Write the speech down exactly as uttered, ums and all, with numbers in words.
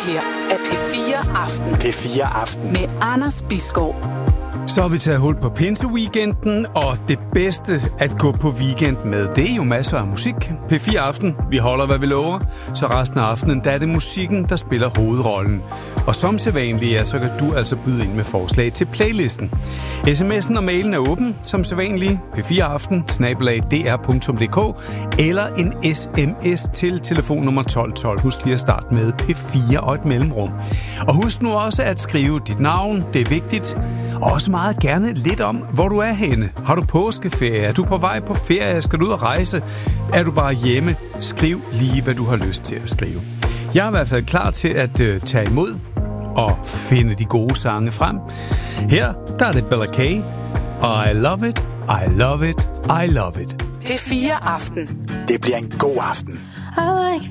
her er P fire Aften. P fire Aften. Med Anders Bisgaard. Så har vi taget hul på pinseweekenden, og det bedste at gå på weekend med, det er jo masser af musik. P fire Aften, vi holder hvad vi lover, så resten af aftenen, der er det musikken, der spiller hovedrollen. Og som sædvanligt, ja, så kan du altså byde ind med forslag til playlisten. Sms'en og mailen er åben, som sædvanligt, p fire aften snabel-a d r punktum d k, eller en sms til telefonnummer tolv tolv. Husk lige at starte med P fire og et mellemrum. Og husk nu også at skrive dit navn, det er vigtigt. Og også meget gerne lidt om, hvor du er henne. Har du påskeferie? Er du på vej på ferie? Skal du ud og rejse? Er du bare hjemme? Skriv lige, hvad du har lyst til at skrive. Jeg er i hvert fald klar til at øh, tage imod og finde de gode sange frem. Her, der er det Bella K. I love it, I love it, I love it. P fire Aften. Det bliver en god aften.